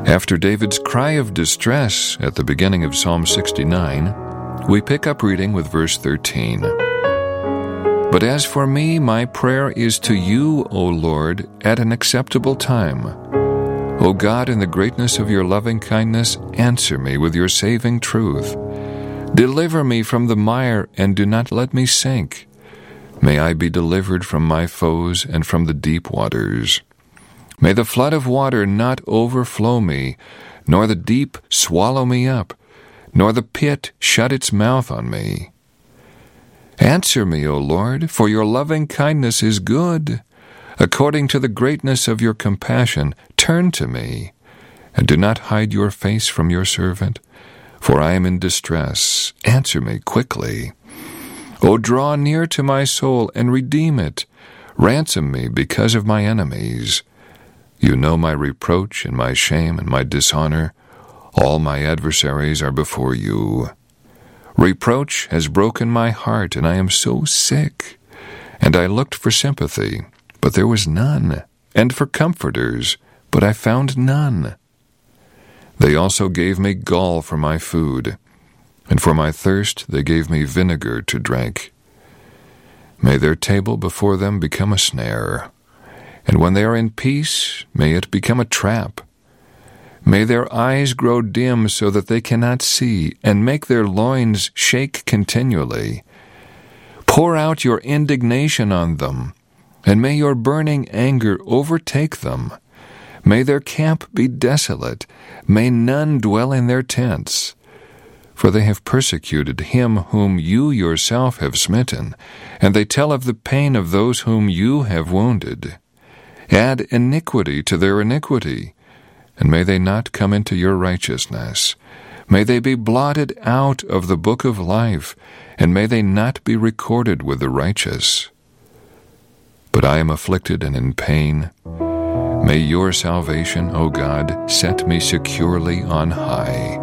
After David's cry of distress at the beginning of Psalm 69, we pick up reading with verse 13. But as for me, my prayer is to you, O Lord, at an acceptable time. O God, in the greatness of your loving kindness, answer me with your saving truth. Deliver me from the mire, and do not let me sink. May I be delivered from my foes and from the deep waters. May the flood of water not overflow me, nor the deep swallow me up, nor the pit shut its mouth on me. Answer me, O Lord, for your loving kindness is good. According to the greatness of your compassion, turn to me, and do not hide your face from your servant, for I am in distress. Answer me quickly. O draw near to my soul and redeem it. Ransom me because of my enemies. You know my reproach and my shame and my dishonor. All my adversaries are before you. Reproach has broken my heart, and I am so sick. And I looked for sympathy, but there was none, and for comforters, but I found none. They also gave me gall for my food, and for my thirst they gave me vinegar to drink. May their table before them become a snare, and when they are in peace, may it become a trap. May their eyes grow dim so that they cannot see, and make their loins shake continually. Pour out your indignation on them, and may your burning anger overtake them. May their camp be desolate. May none dwell in their tents. For they have persecuted him whom you yourself have smitten, and they tell of the pain of those whom you have wounded. Add iniquity to their iniquity, and may they not come into your righteousness. May they be blotted out of the book of life, and may they not be recorded with the righteous. But I am afflicted and in pain. May your salvation, O God, set me securely on high.